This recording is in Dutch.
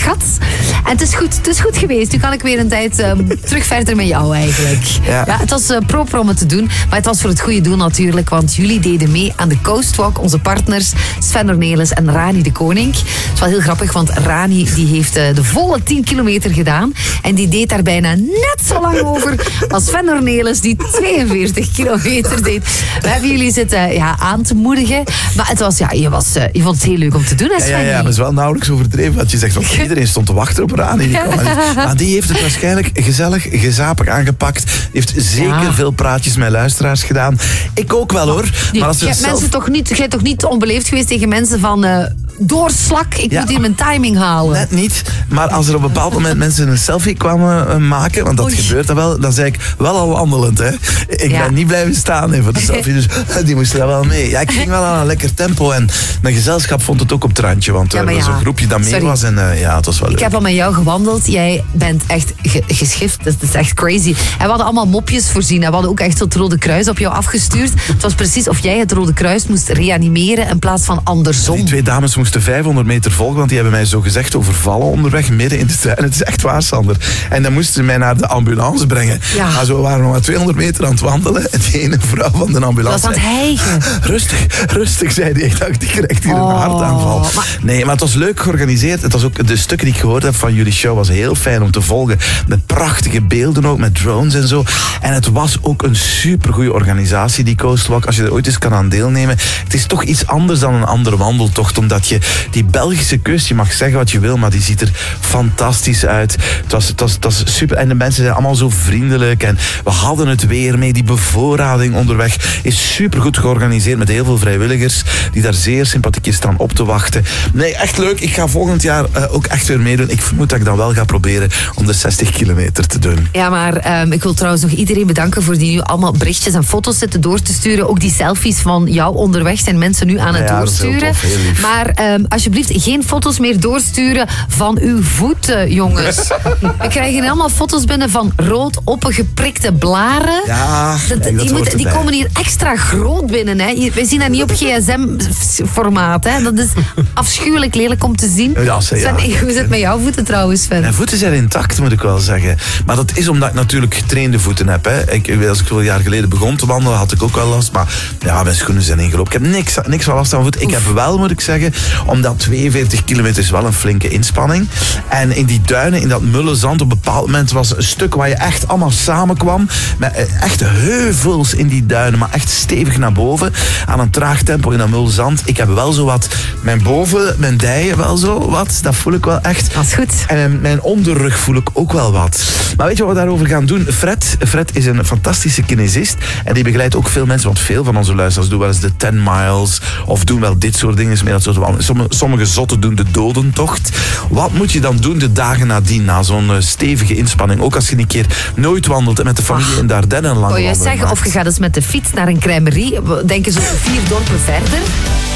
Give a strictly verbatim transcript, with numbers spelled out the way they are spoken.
schat. En het is goed, het is goed geweest. Nu kan ik weer een tijd um, terug verder met jou eigenlijk. Ja. Ja, het was uh, proper om het te doen, maar het was voor het goede doel natuurlijk, want jullie deden mee aan de Coastwalk. Onze partners Sven Ornelis en Rani de Koning. Het is wel heel grappig, want Rani die heeft uh, de volle tien kilometer gedaan en die deed daar bijna net zo lang over als Sven Ornelis die tweeënveertig kilometer deed. We hebben jullie zitten ja, aan te moedigen, maar het was, ja, je, was, uh, je vond het heel leuk om te doen, hè, Sven? Ja, ja, ja, maar het is wel nauwelijks overdreven, want je zegt dat iedereen stond te wachten op Rani. Die maar die heeft het waarschijnlijk gezellig, gezapig aangepakt. Die heeft zeker ja. veel praatjes met luisteraars gedaan. Ik ook wel, hoor. Nee, maar als je bent zelf... mensen toch niet, toch niet onbeleefd geweest tegen mensen van... Uh, doorslak, ik ja. moet hier mijn timing halen. Net niet, maar als er op een bepaald moment mensen een selfie kwamen uh, maken, want dat Oei. gebeurt dan wel, dan zei ik wel al wandelend, hè. Ik ja. ben niet blijven staan hè, voor de selfie, dus die moesten er wel mee. Ja, ik ging wel aan een lekker tempo en mijn gezelschap vond het ook op het randje, want ja, er was ja. een groepje dat mee Sorry. was en uh, ja, het was wel leuk. Ik heb al met jou gewandeld, jij bent echt ge- geschift, dat is echt crazy. En we hadden allemaal mopjes voorzien en we hadden ook echt het Rode Kruis op jou afgestuurd. Het was precies of jij het Rode Kruis moest reanimeren in plaats van andersom. Die twee dames moesten de vijfhonderd meter volgen, want die hebben mij zo gezegd overvallen onderweg, midden in de trein. Het is echt waar, Sander. En dan moesten ze mij naar de ambulance brengen. Ja. Maar zo waren we nog maar tweehonderd meter aan het wandelen en die ene vrouw van de ambulance... Dat was aan het hijgen. Rustig, rustig, zei die. Ik dacht, die krijgt hier oh, een hartaanval. Maar... Nee, maar het was leuk georganiseerd. Het was ook, de stukken die ik gehoord heb van jullie show was heel fijn om te volgen. Met prachtige beelden ook, met drones en zo. En het was ook een supergoeie organisatie, die Coastwalk. Als je er ooit eens kan aan deelnemen. Het is toch iets anders dan een andere wandeltocht, omdat je die Belgische kust, je mag zeggen wat je wil, maar die ziet er fantastisch uit. Het was, het was, het was super. En de mensen zijn allemaal zo vriendelijk. En we hadden het weer mee. Die bevoorrading onderweg is super goed georganiseerd met heel veel vrijwilligers die daar zeer sympathiek staan op te wachten. Nee, echt leuk. Ik ga volgend jaar uh, ook echt weer meedoen. Ik vermoed dat ik dan wel ga proberen om de zestig kilometer te doen. Ja, maar um, ik wil trouwens nog iedereen bedanken voor die nu allemaal berichtjes en foto's zitten door te sturen. Ook die selfies van jou onderweg zijn mensen nu aan het ja, doorsturen. Tof, maar um, alsjeblieft geen foto's meer doorsturen van uw voeten, jongens. We krijgen allemaal foto's binnen van rood opgeprikte blaren. Ja, dat, dat die, moet, die komen hier extra groot binnen. Hè. We zien dat niet op G S M-formaat. Hè. Dat is afschuwelijk lelijk om te zien. Ja, Sven, ja. Hoe zit het met jouw voeten trouwens, Sven? Mijn voeten zijn intact, moet ik wel zeggen. Maar dat is omdat ik natuurlijk getrainde voeten heb. Hè. Ik, als ik een jaar geleden begon te wandelen, had ik ook wel last. Maar ja, mijn schoenen zijn ingelopen. Ik heb niks, niks van last aan mijn voeten. Ik heb wel, moet ik zeggen, omdat tweeënveertig kilometer is wel een flinke inspanning. En in die duinen, in dat mulle zand, op een bepaald moment was een stuk waar je echt allemaal samenkwam. Met echt heuvels in die duinen, maar echt stevig naar boven. Aan een traag tempo in dat mulle zand. Ik heb wel zo wat, mijn boven, mijn dijen wel zo wat. Dat voel ik wel echt. Dat is goed. En mijn onderrug voel ik ook wel wat. Maar weet je wat we daarover gaan doen? Fred, Fred is een fantastische kinesist. En die begeleidt ook veel mensen, want veel van onze luisteraars doen wel eens de ten miles. Of doen wel dit soort dingen. Meer dat soort wandelen. Sommige, sommige zotten doen de dodentocht. Wat moet je dan doen de dagen nadien, na zo'n uh, stevige inspanning? Ook als je een keer nooit wandelt en met de familie Ach, in de Ardennen lang wandelt. Kon je zeggen, maakt. Of je gaat eens met de fiets naar een crèmerie. Denk eens op vier dorpen verder.